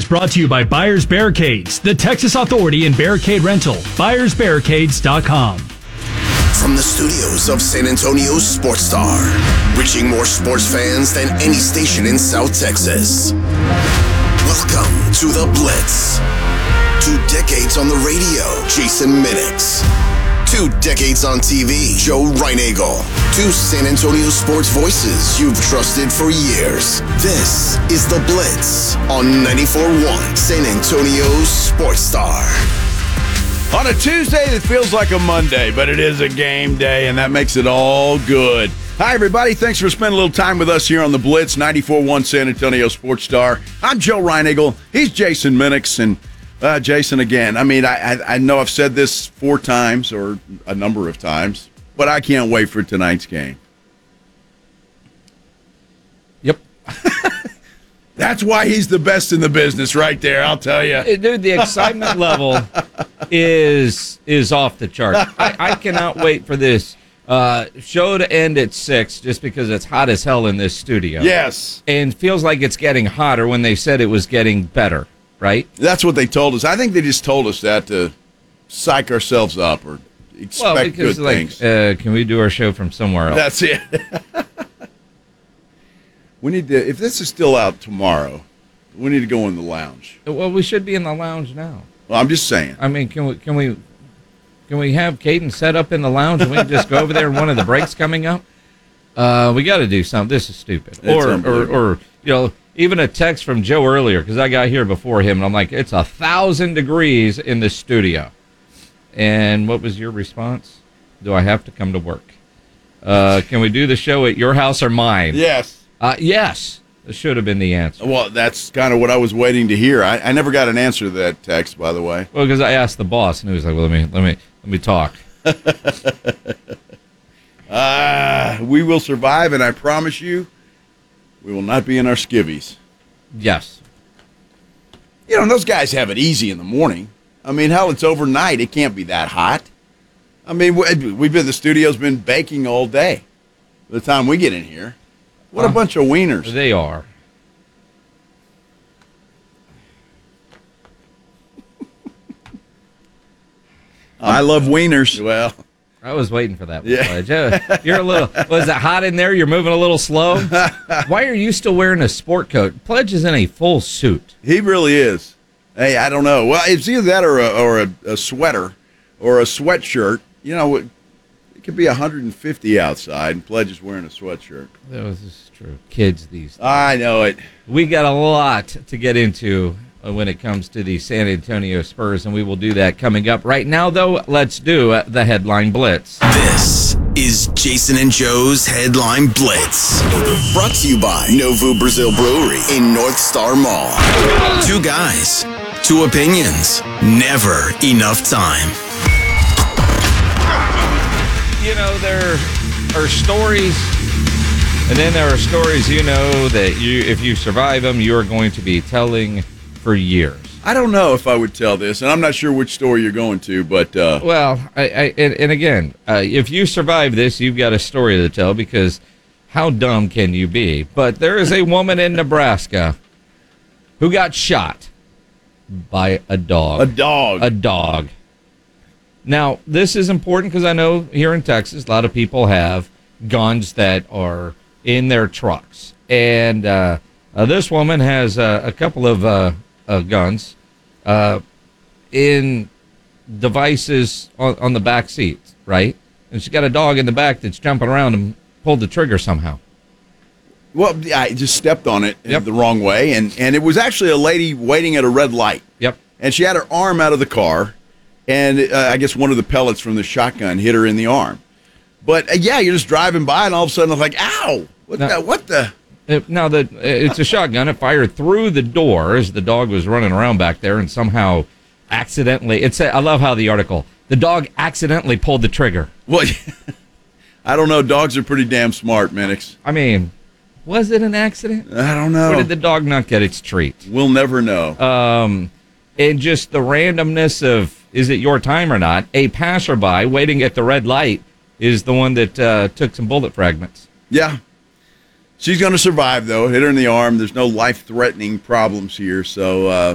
brought to you by Buyers Barricades, the Texas authority in barricade rental. BuyersBarricades.com. From the studios of San Antonio's Sports Star, reaching more sports fans than any station in South Texas. Welcome to The Blitz. 2 decades on the radio, Jason Minix. 2 decades on TV, Joe Reinagel. 2 San Antonio sports voices you've trusted for years. This is The Blitz on 94.1 San Antonio's Sports Star. On a Tuesday that feels like a Monday, but it is a game day, and that makes it all good. Hi, everybody. Thanks for spending a little time with us here on The Blitz, 94.1 San Antonio Sports Star. I'm Joe Reinagel. He's Jason Minix, and Jason, again, I mean, I know I've said this 4 times or a number of times, but I can't wait for tonight's game. Yep. That's why he's the best in the business right there, I'll tell you. Dude, the excitement level is off the chart. I cannot wait for this show to end at 6 just because it's hot as hell in this studio. Yes. And feels like it's getting hotter when they said it was getting better. Right? That's what they told us. I think they just told us that to psych ourselves up or expect good things. Can we do our show from somewhere else? That's it. We need to. If this is still out tomorrow, we need to go in the lounge. Well, we should be in the lounge now. Well, I'm just saying. I mean, can we have Caden set up in the lounge and we can just go over there in one of the breaks coming up? We got to do something. This is stupid. Or you know. Even a text from Joe earlier, because I got here before him, and I'm like, it's 1,000 degrees in the studio. And what was your response? Do I have to come to work? Can we do the show at your house or mine? Yes. Yes. That should have been the answer. Well, that's kind of what I was waiting to hear. I never got an answer to that text, by the way. Well, because I asked the boss, and he was like, well, let me talk. We will survive, and I promise you, we will not be in our skivvies. Yes. You know, those guys have it easy in the morning. I mean, hell, it's overnight. It can't be that hot. I mean, the studio's been baking all day by the time we get in here. What a bunch of wieners. They are. I love wieners. Well, I was waiting for that. Yeah. You're a little, was it hot in there? You're moving a little slow? Why are you still wearing a sport coat? Pledge is in a full suit. He really is. Hey, I don't know. Well, it's either that or a sweater or a sweatshirt. You know, it could be 150 outside, and Pledge is wearing a sweatshirt. This is true. Kids these days. I know it. We got a lot to get into when it comes to the San Antonio Spurs, and we will do that coming up. Right now, though, let's do the Headline Blitz. This is Jason and Joe's Headline Blitz. Brought to you by Novu Brazil Brewery in North Star Mall. 2 guys, 2 opinions, never enough time. You know, there are stories, and then there are stories that if you survive them, you are going to be telling for years. I don't know if I would tell this, and I'm not sure which story you're going to, but... Well, again, if you survive this, you've got a story to tell, because how dumb can you be? But there is a woman in Nebraska who got shot by a dog. A dog. Now, this is important because I know here in Texas, a lot of people have guns that are in their trucks. And this woman has a couple of guns in devices on the back seat, right? And she's got a dog in the back that's jumping around and pulled the trigger somehow. Well, I just stepped on it the wrong way, and it was actually a lady waiting at a red light. Yep. And she had her arm out of the car, and I guess one of the pellets from the shotgun hit her in the arm. But, you're just driving by, and all of a sudden it's like, ow! What the? Now, it's a shotgun. It fired through the door as the dog was running around back there, and somehow accidentally, I love how the article, the dog accidentally pulled the trigger. Well, I don't know. Dogs are pretty damn smart, Minix. I mean, was it an accident? I don't know. Or did the dog not get its treat? We'll never know. And just the randomness of, is it your time or not? A passerby waiting at the red light is the one that took some bullet fragments. Yeah. She's going to survive, though. Hit her in the arm. There's no life-threatening problems here, so